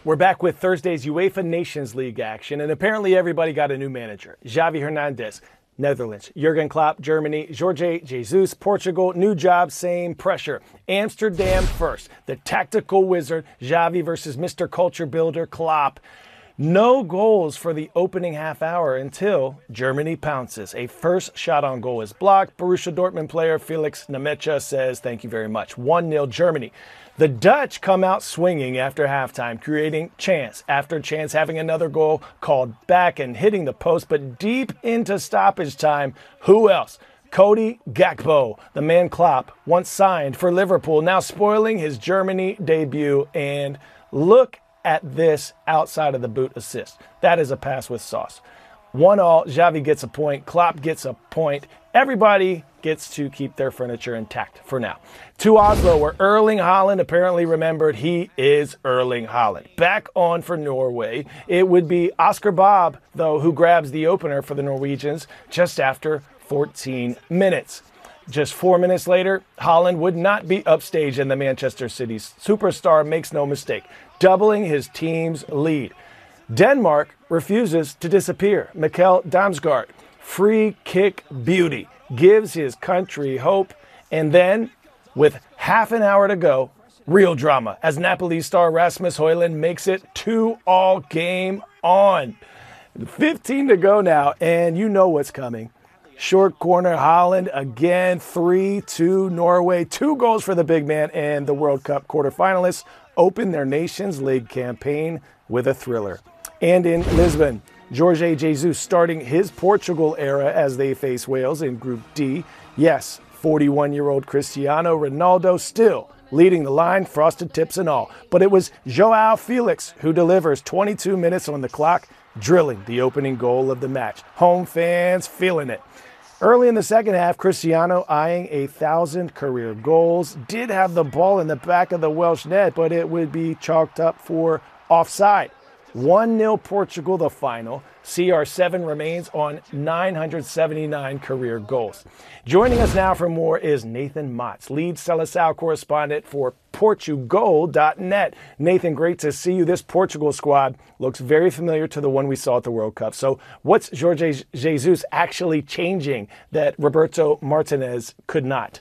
We're back with Thursday's UEFA Nations League action, and apparently everybody got a new manager. Xavi Hernandez, Netherlands. Jurgen Klopp, Germany. Jorge Jesus, Portugal. New job, same pressure. Amsterdam first. The tactical wizard, Xavi versus Mr. Culture Builder, Klopp. No goals for the opening half hour until Germany pounces. A first shot on goal is blocked. Borussia Dortmund player Felix Nemecha says, "Thank you very much." 1-0 Germany. The Dutch come out swinging after halftime, creating chance after chance, having another goal called back and hitting the post. But deep into stoppage time, who else? Cody Gakpo, the man Klopp once signed for Liverpool, now spoiling his Germany debut. And look at this outside of the boot assist. That is a pass with sauce. 1-1, Xavi gets a point, Klopp gets a point. Everybody gets to keep their furniture intact for now. To Oslo, where Erling Haaland apparently remembered he is Erling Haaland. Back on for Norway. It would be Oscar Bob, though, who grabs the opener for the Norwegians just after 14 minutes. Just 4 minutes later, Haaland would not be upstaged, and the Manchester City superstar makes no mistake, doubling his team's lead. Denmark refuses to disappear. Mikkel Damsgaard, free kick beauty, gives his country hope. And then, with half an hour to go, real drama as Napoli star Rasmus Højlund makes it 2-2 game on. 15 to go now, and you know what's coming. Short corner, Haaland again, 3-2 Norway. 2 goals for the big man, and the World Cup quarterfinalists open their Nations League campaign with a thriller. And in Lisbon, Jorge Jesus starting his Portugal era as they face Wales in Group D. Yes, 41-year-old Cristiano Ronaldo still leading the line, frosted tips and all. But it was João Felix who delivers 22 minutes on the clock, drilling the opening goal of the match. Home fans feeling it. Early in the second half, Cristiano, eyeing 1,000 career goals, did have the ball in the back of the Welsh net, but it would be chalked up for offside. 1-0 Portugal, the final. CR7 remains on 979 career goals. Joining us now for more is Nathan Motz, lead Seleção correspondent for Portugal.net. Nathan, great to see you. This Portugal squad looks very familiar to the one we saw at the World Cup. So what's Jorge Jesus actually changing that Roberto Martinez could not?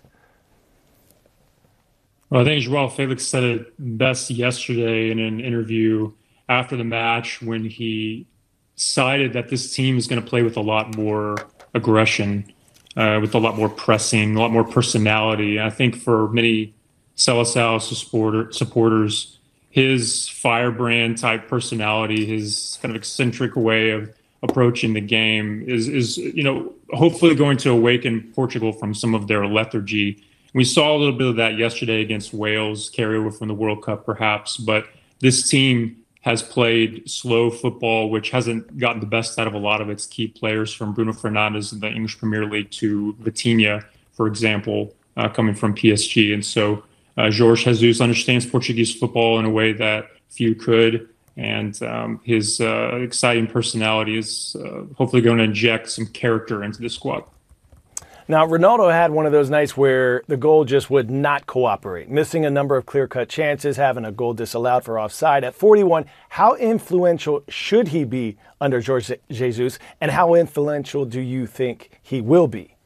Well, I think João Felix said it best yesterday in an interview after the match when he cited that this team is going to play with a lot more aggression, with a lot more pressing, a lot more personality. I think for many Seleção supporters, his firebrand type personality, his kind of eccentric way of approaching the game is hopefully going to awaken Portugal from some of their lethargy. We saw a little bit of that yesterday against Wales, carryover from the World Cup perhaps, but this team has played slow football, which hasn't gotten the best out of a lot of its key players, from Bruno Fernandes in the English Premier League to Vitinha, for example, coming from PSG. And so Jorge Jesus understands Portuguese football in a way that few could, and his exciting personality is hopefully going to inject some character into the squad. Now, Ronaldo had one of those nights where the goal just would not cooperate, missing a number of clear-cut chances, having a goal disallowed for offside. At 41, how influential should he be under Jorge Jesus, and how influential do you think he will be?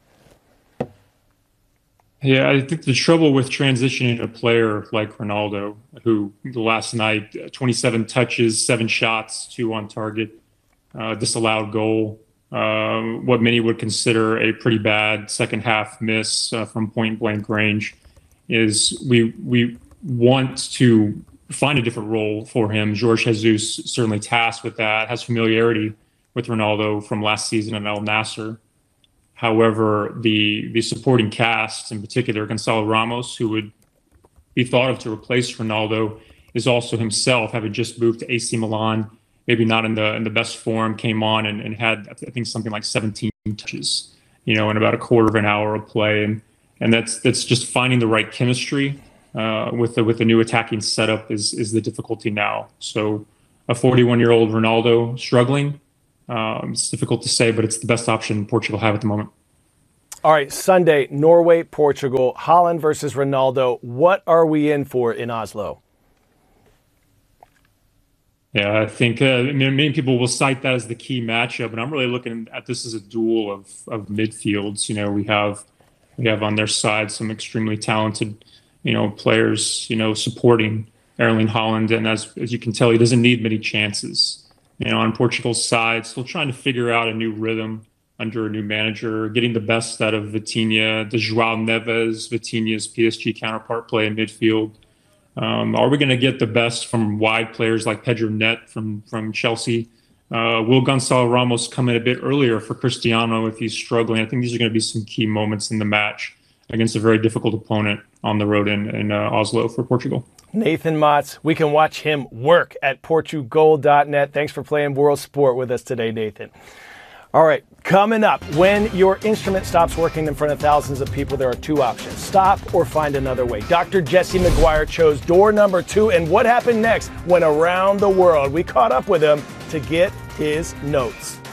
Yeah, I think the trouble with transitioning a player like Ronaldo, who last night, 27 touches, 7 shots, 2 on target, disallowed goal, what many would consider a pretty bad second half miss from point blank range, is we want to find a different role for him. Jorge Jesus certainly tasked with that, has familiarity with Ronaldo from last season at Al Nassr. However, the supporting cast, in particular Gonçalo Ramos, who would be thought of to replace Ronaldo, is also himself having just moved to AC Milan, maybe not in the best form, came on and had, I think, something like 17 touches, in about a quarter of an hour of play. And that's just finding the right chemistry with the new attacking setup is the difficulty now. So a 41-year-old Ronaldo struggling, it's difficult to say, but it's the best option Portugal have at the moment. All right, Sunday, Norway, Portugal, Haaland versus Ronaldo. What are we in for in Oslo? Yeah, I think many people will cite that as the key matchup, and I'm really looking at this as a duel of midfields. We have on their side some extremely talented, players, supporting Erling Haaland, and as you can tell, he doesn't need many chances. On Portugal's side, still trying to figure out a new rhythm under a new manager, getting the best out of Vitinha, the João Neves, Vitinha's PSG counterpart play in midfield. Are we going to get the best from wide players like Pedro Net from Chelsea? Will Gonçalo Ramos come in a bit earlier for Cristiano if he's struggling? I think these are going to be some key moments in the match against a very difficult opponent on the road in Oslo for Portugal. Nathan Motz, we can watch him work at Portugal.net. Thanks for playing World Sport with us today, Nathan. All right, coming up, when your instrument stops working in front of thousands of people, there are two options: stop or find another way. Dr. Jesse McGuire chose door number 2, and what happened next went around the world. We caught up with him to get his notes.